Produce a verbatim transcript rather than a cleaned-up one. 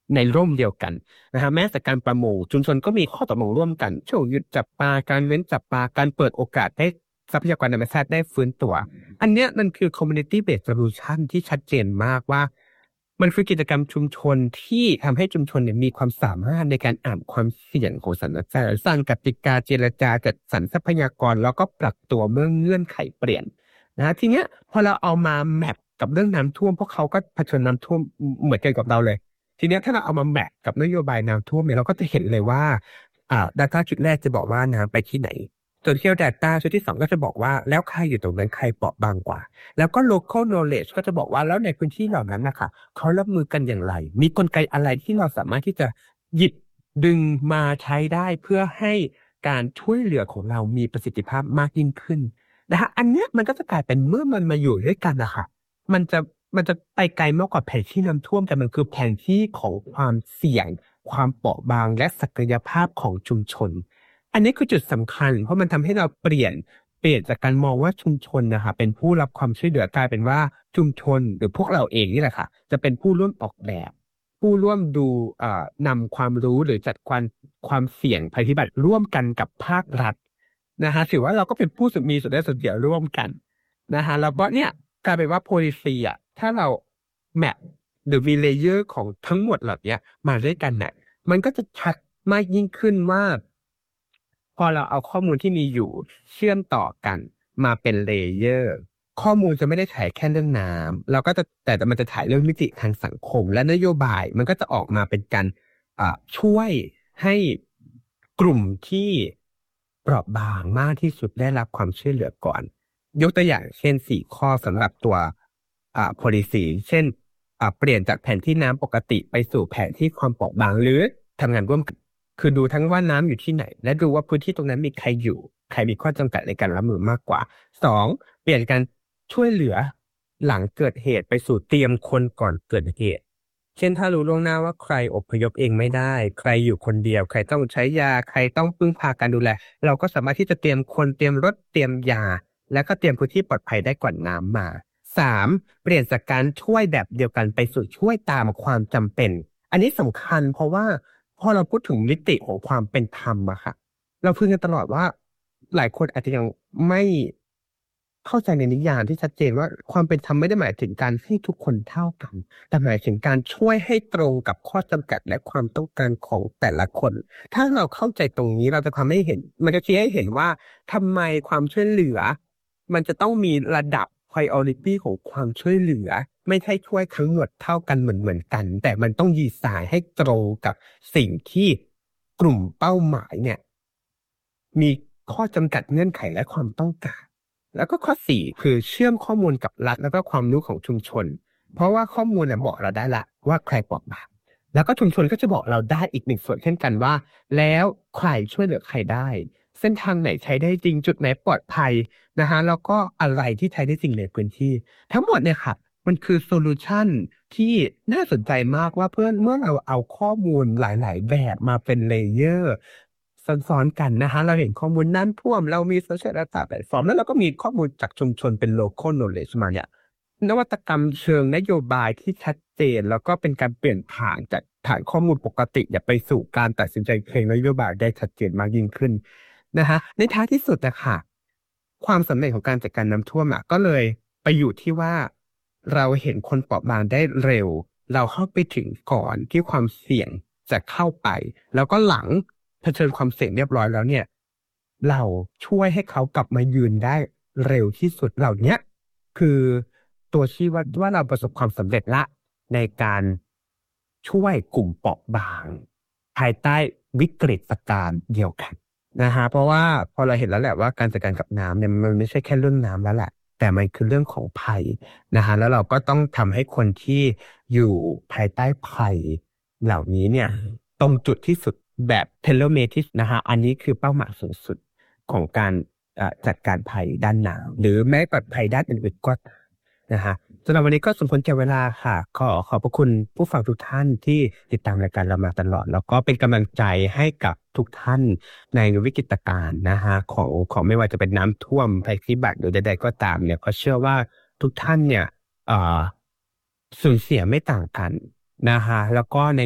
ในร่มเดียวกันนะฮะแม้แต่การประมงชุมชนก็มีข้อตกลงร่วมกันช่วงหยุดจับปลาการเว้นจับปลาการเปิดโอกาสให้ทรัพยากรธรรมชาติได้ฟื้นตัวอันเนี้ยมันคือ community based solution ที่ชัดเจนมากว่ามันคือกิจกรรมชุมชนที่ทำให้ชุมชนเนี่ยมีความสามารถในการอ่านความเสี่ยงของสถานการณ์สร้างกติกาเจรจาจัดสรรทรัพยากรแล้วก็ปรับตัวเมื่อเงื่อนไขเปลี่ยนนะทีเนี้ยพอเราเอามาแมปกับเรื่องน้ำท่วมพวกเขาก็เผชิญน้ำท่วมเหมือนกันกับเราเลยทีเนี้ยถ้าเราเอามาแมปกับนโยบายน้ำท่วมเนี่ยเราก็จะเห็นเลยว่าอ่า data ชุดแรกจะบอกว่าน้ำไปที่ไหนส่วนเที่ยว data ชุดที่สองก็จะบอกว่าแล้วใครอยู่ตรงนั้นใครเปราะบางกว่าแล้วก็ local knowledge ก็จะบอกว่าแล้วในพื้นที่เหล่านั้นนะคะเขารับมือกันอย่างไรมีกลไกอะไรที่เราสามารถที่จะหยิบดึงมาใช้ได้เพื่อให้การช่วยเหลือของเรามีประสิทธิภาพมากยิ่งขึ้นนะฮะอันเนี้ยมันก็จะกลายเป็นเมื่อมันมาอยู่ด้วยกันนะคะมันจะมันจะไปไกลมากกว่าแผนที่น้ำท่วมแต่มันคือแผนที่ของความเสี่ยงความเปราะบางและศักยภาพของชุมชนอันนี้คือจุดสำคัญเพราะมันทำให้เราเปลี่ยนเปลี่ยนจากการมองว่าชุมชนนะคะเป็นผู้รับความช่วยเหลือกลายเป็นว่าชุมชนหรือพวกเราเองนี่แหละค่ะจะเป็นผู้ร่วมออกแบบผู้ร่วมดูเอ่อนำความรู้หรือจัดความความเสี่ยงภัยพิบัติร่วมกันกับภาครัฐนะฮะถือว่าเราก็เป็นผู้มีส่วนได้ส่วนเสียร่วมกันนะฮะแล้วก็เนี่ยกลายเป็นว่า policy อ่ะถ้าเราแมปหรือ layer ของทั้งหมดเหล่านี้มาด้วยกันเนี่ยมันก็จะชัดมากยิ่งขึ้นว่าพอเราเอาข้อมูลที่มีอยู่เชื่อมต่อกันมาเป็นเลเยอร์ข้อมูลจะไม่ได้ถ่ายแค่เรื่องน้ำเราก็จะแต่มันจะถ่ายเรื่องมิติทางสังคมและนโยบายมันก็จะออกมาเป็นการอ่าช่วยให้กลุ่มที่เปราะบางมากที่สุดได้รับความช่วยเหลือก่อนยกตัวอย่างเช่นสี่ข้อสำหรับตัวอ่า policy เช่นอ่าเปลี่ยนจากแผนที่น้ำปกติไปสู่แผนที่ความเปราะบางหรือทำงานร่วมกันคือดูทั้งว่าน้ำอยู่ที่ไหนและดูว่าพื้นที่ตรงนั้นมีใครอยู่ใครมีข้อจำกัดในการรับมือมากกว่าสองเปลี่ยนการช่วยเหลือหลังเกิดเหตุไปสู่เตรียมคนก่อนเกิดเหตุเช่นถ้ารู้ล่วงหน้าว่าใครอพยพเองไม่ได้ใครอยู่คนเดียวใครต้องใช้ยาใครต้องพึ่งพาการดูแลเราก็สามารถที่จะเตรียมคนเตรียมรถเตรียมยาและก็เตรียมพื้นที่ปลอดภัยได้ก่อนน้ำมาสามเปลี่ยนจากการช่วยแบบเดียวกันไปสู่ช่วยตามความจำเป็นอันนี้สำคัญเพราะว่าพอเราพูดถึงมิติของความเป็นธรรมอะค่ะเราพูดกันตลอดว่าหลายคนอาจจะยังไม่เข้าใจในนิยามที่ชัดเจนว่าความเป็นธรรมไม่ได้หมายถึงการให้ทุกคนเท่ากันแต่หมายถึงการช่วยให้ตรงกับข้อจำกัดและความต้องการของแต่ละคนถ้าเราเข้าใจตรงนี้เราจะทำให้เห็นมันจะชี้ให้เห็นว่าทำไมความช่วยเหลือมันจะต้องมีระดับ priority ของความช่วยเหลือไม่ใช่ช่วยทั้งหมดเท่ากันเหมือนเหมือนกันแต่มันต้องดีไซน์ให้ตรงกับสิ่งที่กลุ่มเป้าหมายเนี่ยมีข้อจำกัดเงื่อนไขและความต้องการแล้วก็ข้อสี่คือเชื่อมข้อมูลกับรัฐแล้วก็ความรู้ของชุมชนเพราะว่าข้อมูลเนี่ยบอกเราได้ละว่าใครเปราะบางแล้วก็ชุมชนก็จะบอกเราได้อีกหนึ่งส่วนเช่นกันว่าแล้วใครช่วยเหลือใครได้เส้นทางไหนใช้ได้จริงจุดไหนปลอดภัยนะฮะแล้วก็อะไรที่ใช้ได้จริงในพื้นที่ทั้งหมดเนี่ยค่ะมันคือโซลูชันที่น่าสนใจมากว่าเพื่อนเมื่อเราเอาข้อมูลหลายๆแบบมาเป็นเลเยอร์ซ้อนๆกันนะฮะเราเห็นข้อมูลน้ำท่วมเรามีโซเชียลดาต้าแพลตฟอร์มแล้วเราก็มีข้อมูลจากชุมชนเป็น local knowledge มาเนี่ยนวัตกรรมเชิงนโยบายที่ชัดเจนแล้วก็เป็นการเปลี่ยนผ่านจากฐานข้อมูลปกติอย่าไปสู่การตัดสินใจเชิงนโยบายได้ชัดเจนมากยิ่งขึ้นนะฮะในท้ายที่สุดนะคะความสำเร็จของการจัดการน้ำท่วมอ่ะก็เลยไปอยู่ที่ว่าเราเห็นคนเปราะบางได้เร็วเราเข้าไปถึงก่อนที่ความเสี่ยงจะเข้าไปแล้วก็หลังเผชิญความเสี่ยงเรียบร้อยแล้วเนี่ยเราช่วยให้เขากลับมายืนได้เร็วที่สุดเหล่านี้คือตัวชี้วัดว่าเราประสบความสำเร็จละในการช่วยกลุ่มเปราะบางภายใต้วิกฤตการณ์เดียวกันนะฮะเพราะว่าพอเราเห็นแล้วแหละว่าการจัดการกับน้ำเนี่ยมันไม่ใช่แค่เรื่องน้ำแล้วแหละแต่มันคือเรื่องของภัยนะฮะแล้วเราก็ต้องทำให้คนที่อยู่ภายใต้ภัยเหล่านี้เนี่ยตรงจุดที่สุดแบบเทเลเมทิสนะฮะอันนี้คือเป้าหมายสูงสุดของการจัดการภัยด้านน้ำหรือแม้แต่ภัยด้านอื่นๆก็นะฮะสำหรับวันนี้ก็สมควรแก่เวลาค่ะขอขอบพระคุณผู้ฟังทุกท่านที่ติดตามรายการเรามาตลอดแล้วก็เป็นกำลังใจให้กับทุกท่านในวิกฤตการณ์นะฮะของของไม่ว่าจะเป็นน้ำท่วมภัยพิบัติหรือใดๆก็ตามเนี่ยก็เชื่อว่าทุกท่านเนี่ยเอ่อสูญเสียไม่ต่างกันนะฮะแล้วก็ใน